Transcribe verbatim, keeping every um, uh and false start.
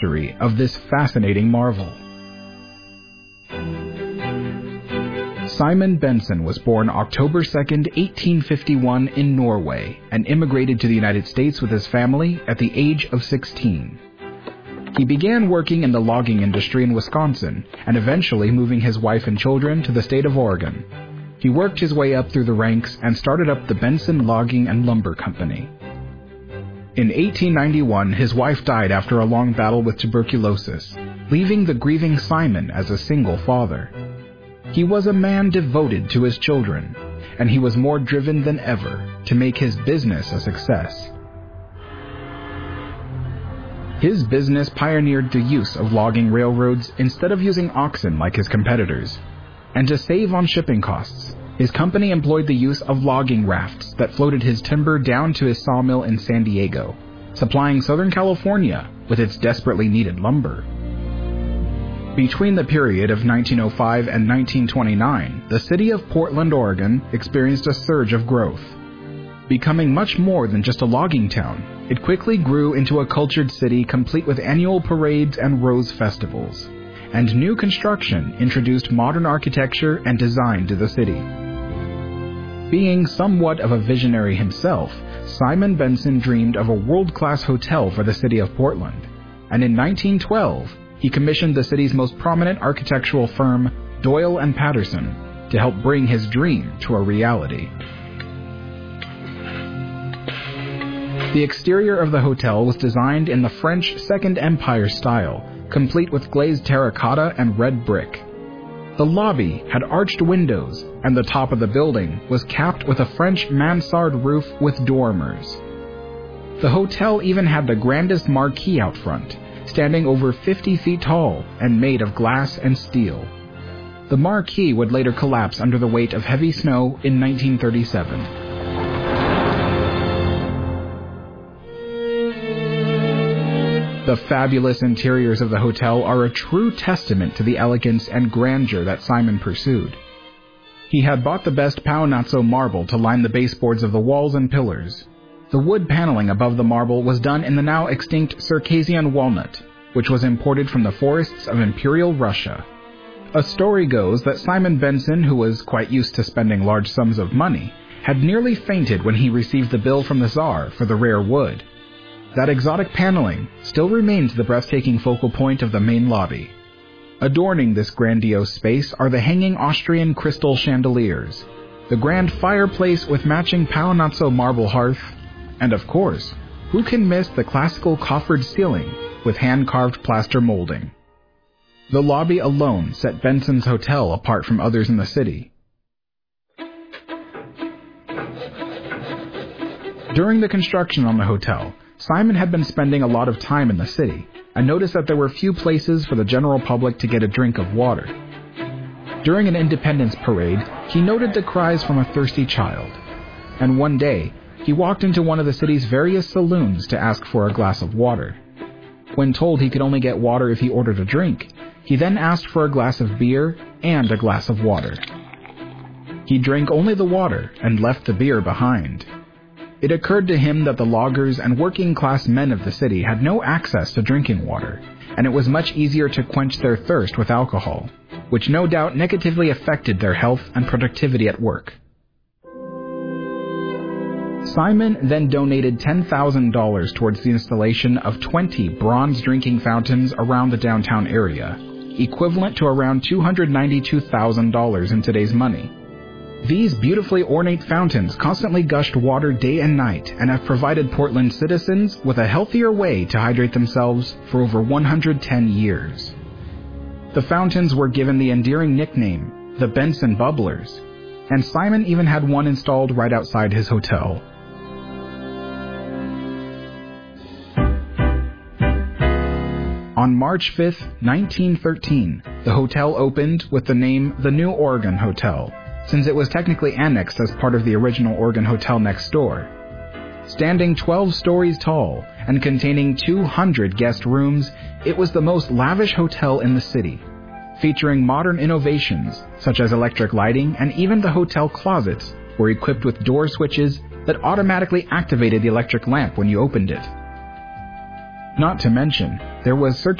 history of this fascinating marvel. Simon Benson was born October second, eighteen fifty-one in Norway and immigrated to the United States with his family at the age of sixteen. He began working in the logging industry in Wisconsin and eventually moving his wife and children to the state of Oregon. He worked his way up through the ranks and started up the Benson Logging and Lumber Company. In eighteen ninety-one, his wife died after a long battle with tuberculosis, leaving the grieving Simon as a single father. He was a man devoted to his children, and he was more driven than ever to make his business a success. His business pioneered the use of logging railroads instead of using oxen like his competitors. And to save on shipping costs, his company employed the use of logging rafts that floated his timber down to his sawmill in San Diego, supplying Southern California with its desperately needed lumber. Between the period of nineteen oh five and nineteen twenty-nine, the city of Portland, Oregon experienced a surge of growth. Becoming much more than just a logging town, it quickly grew into a cultured city complete with annual parades and rose festivals. And new construction introduced modern architecture and design to the city. Being somewhat of a visionary himself, Simon Benson dreamed of a world-class hotel for the city of Portland, and in nineteen twelve, he commissioned the city's most prominent architectural firm, Doyle and Patterson, to help bring his dream to a reality. The exterior of the hotel was designed in the French Second Empire style, complete with glazed terracotta and red brick. The lobby had arched windows, and the top of the building was capped with a French mansard roof with dormers. The hotel even had the grandest marquee out front, standing over fifty feet tall and made of glass and steel. The marquee would later collapse under the weight of heavy snow in nineteen thirty-seven. The fabulous interiors of the hotel are a true testament to the elegance and grandeur that Simon pursued. He had bought the best Pau-Nazzo marble to line the baseboards of the walls and pillars. The wood paneling above the marble was done in the now extinct Circassian walnut, which was imported from the forests of Imperial Russia. A story goes that Simon Benson, who was quite used to spending large sums of money, had nearly fainted when he received the bill from the Tsar for the rare wood. That exotic paneling still remains the breathtaking focal point of the main lobby. Adorning this grandiose space are the hanging Austrian crystal chandeliers, the grand fireplace with matching Pau-Nazzo marble hearth, and of course, who can miss the classical coffered ceiling with hand-carved plaster molding? The lobby alone set Benson's hotel apart from others in the city. During the construction on the hotel, Simon had been spending a lot of time in the city and noticed that there were few places for the general public to get a drink of water. During an Independence parade, he noted the cries from a thirsty child, and one day, he walked into one of the city's various saloons to ask for a glass of water. When told he could only get water if he ordered a drink, he then asked for a glass of beer and a glass of water. He drank only the water and left the beer behind. It occurred to him that the loggers and working-class men of the city had no access to drinking water, and it was much easier to quench their thirst with alcohol, which no doubt negatively affected their health and productivity at work. Simon then donated ten thousand dollars towards the installation of twenty bronze drinking fountains around the downtown area, equivalent to around two hundred ninety-two thousand dollars in today's money. These beautifully ornate fountains constantly gushed water day and night and have provided Portland citizens with a healthier way to hydrate themselves for over one hundred ten years. The fountains were given the endearing nickname, the Benson Bubblers, and Simon even had one installed right outside his hotel. On March fifth, nineteen thirteen, the hotel opened with the name the New Oregon Hotel, since it was technically annexed as part of the original Oregon Hotel next door. Standing twelve stories tall and containing two hundred guest rooms, it was the most lavish hotel in the city, featuring modern innovations such as electric lighting, and even the hotel closets were equipped with door switches that automatically activated the electric lamp when you opened it. Not to mention, there was circulation